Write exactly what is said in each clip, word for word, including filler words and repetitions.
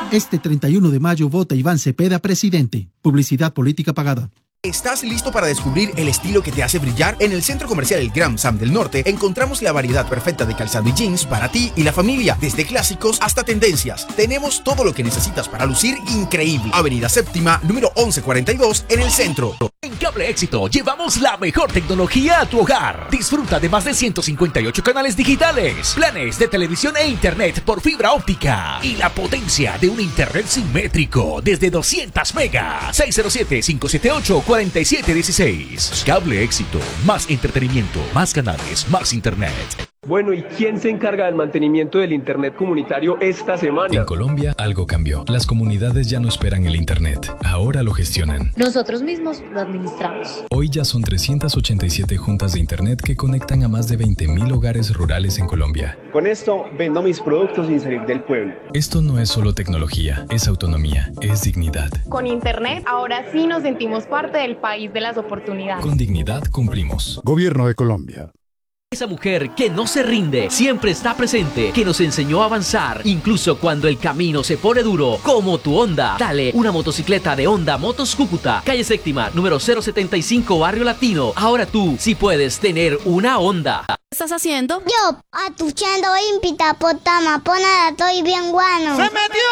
Este treinta y uno de mayo vota Iván Cepeda presidente. Publicidad política pagada. ¿Estás listo para descubrir el estilo que te hace brillar? En el Centro Comercial El Gran Sam del Norte encontramos la variedad perfecta de calzado y jeans para ti y la familia, desde clásicos hasta tendencias. Tenemos todo lo que necesitas para lucir increíble. Avenida Séptima, número once cuarenta y dos, en el centro. En Cable Éxito llevamos la mejor tecnología a tu hogar. Disfruta de más de ciento cincuenta y ocho canales digitales, planes de televisión e internet por fibra óptica y la potencia de un internet simétrico desde doscientos megas. seis cero siete, cinco siete ocho, cuatro siete uno seis. Cable Éxito. Más entretenimiento, más canales, más internet. Bueno, ¿y quién se encarga del mantenimiento del internet comunitario esta semana? En Colombia algo cambió. Las comunidades ya no esperan el internet. Ahora lo gestionan. Nosotros mismos lo administramos. Hoy ya son trescientas ochenta y siete juntas de internet que conectan a más de veinte mil hogares rurales en Colombia. Con esto vendo mis productos sin salir del pueblo. Esto no es solo tecnología, es autonomía, es dignidad. Con internet ahora sí nos sentimos parte del país de las oportunidades. Con dignidad cumplimos. Gobierno de Colombia. Esa mujer que no se rinde, siempre está presente, que nos enseñó a avanzar, incluso cuando el camino se pone duro, como tu Honda. Dale una motocicleta de Honda Motos Cúcuta, calle Séptima, número cero setenta y cinco, Barrio Latino. Ahora tú sí puedes tener una Honda. ¿Qué estás haciendo? Yo, atuchando impita potama, ponada, estoy bien guano. ¡Se metió!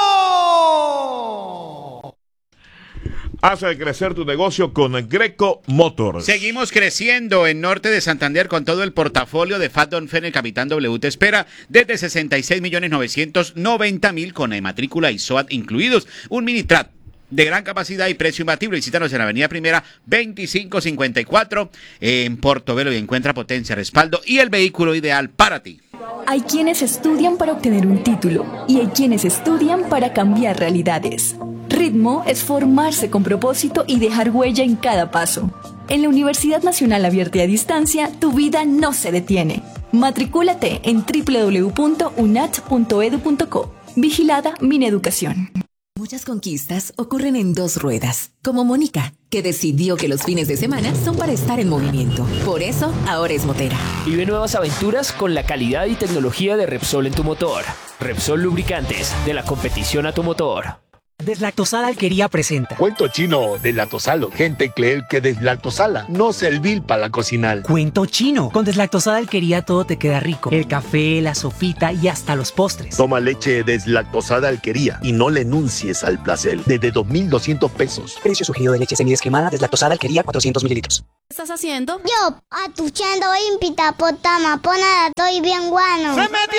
Hace crecer tu negocio con Greco Motors. Seguimos creciendo en norte de Santander con todo el portafolio de Fat Don Fen. El Capitán W te espera desde sesenta y seis millones novecientos noventa mil con matrícula y S O A T incluidos. Un mini Trat de gran capacidad y precio imbatible. Visítanos en la avenida Primera veinticinco cincuenta y cuatro en Portobelo y encuentra potencia, respaldo y el vehículo ideal para ti. Hay quienes estudian para obtener un título y hay quienes estudian para cambiar realidades. Ritmo es formarse con propósito y dejar huella en cada paso. En la Universidad Nacional Abierta y a Distancia, tu vida no se detiene. Matricúlate en doble u doble u doble u punto u n a t punto e d u punto co. Vigilada Mineducación. Muchas conquistas ocurren en dos ruedas, como Mónica, que decidió que los fines de semana son para estar en movimiento. Por eso, ahora es motera. Vive nuevas aventuras con la calidad y tecnología de Repsol en tu motor. Repsol Lubricantes, de la competición a tu motor. Deslactosada Alquería presenta Cuento chino deslactosalo. Gente cree que deslactosala no servir para cocinar. Cuento chino. Con Deslactosada Alquería todo te queda rico. El café, la sopita y hasta los postres. Toma leche deslactosada Alquería y no le enuncies al placer. Desde dos mil doscientos pesos. Precio sugerido de leche semidescremada Deslactosada Alquería cuatrocientos mililitros. ¿Qué estás haciendo? Yo, atuchando impita potama, ponada, estoy bien guano. ¡Se metió!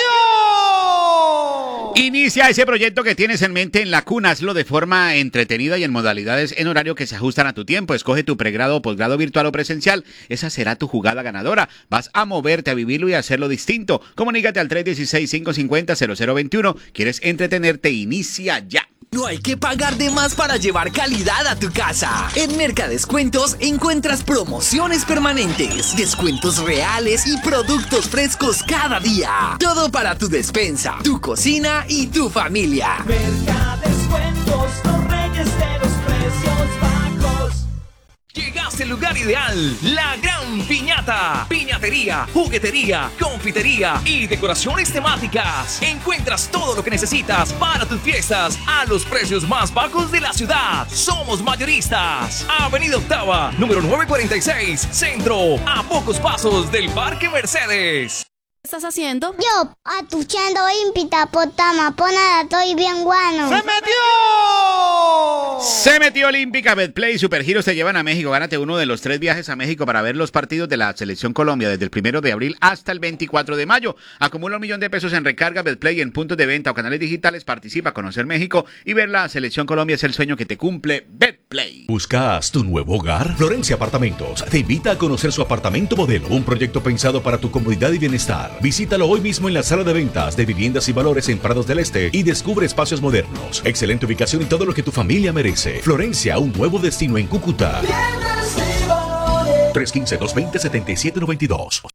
Inicia ese proyecto que tienes en mente en la cuna. Hazlo de forma entretenida y en modalidades en horario que se ajustan a tu tiempo. Escoge tu pregrado o posgrado virtual o presencial. Esa será tu jugada ganadora. Vas a moverte, a vivirlo y a hacerlo distinto. Comunícate al tres uno seis, cinco cinco cero, cero cero dos uno. ¿Quieres entretenerte? Inicia ya. No hay que pagar de más para llevar calidad a tu casa. En Mercadescuentos encuentras promociones permanentes, descuentos reales y productos frescos cada día. Todo para tu despensa, tu cocina y tu familia. Mercadescuentos, los reyes de los precios bajos. Llegaste al lugar ideal, la Gran Piñata. Piñatería, juguetería, confitería y decoraciones temáticas. Encuentras todo lo que necesitas para tus fiestas a los precios más bajos de la ciudad. Somos mayoristas. Avenida Octava, número novecientos cuarenta y seis, Centro, a pocos pasos del Parque Mercedes. ¿Qué estás haciendo? Yo, atuchando impita potama, ponada, estoy bien guano. ¡Se metió! Se metió Olímpica. Betplay y Supergiros te llevan a México. Gánate uno de los tres viajes a México para ver los partidos de la Selección Colombia desde el primero de abril hasta el veinticuatro de mayo. Acumula un millón de pesos en recarga Betplay en puntos de venta o canales digitales. Participa a conocer México y ver la Selección Colombia es el sueño que te cumple Betplay. ¿Buscas tu nuevo hogar? Florencia Apartamentos te invita a conocer su apartamento modelo, un proyecto pensado para tu comodidad y bienestar. Visítalo hoy mismo en la sala de ventas de viviendas y valores en Prados del Este y descubre espacios modernos, excelente ubicación y todo lo que tu familia merece. Florencia, un nuevo destino en Cúcuta. tres uno cinco, dos dos cero, siete siete nueve dos.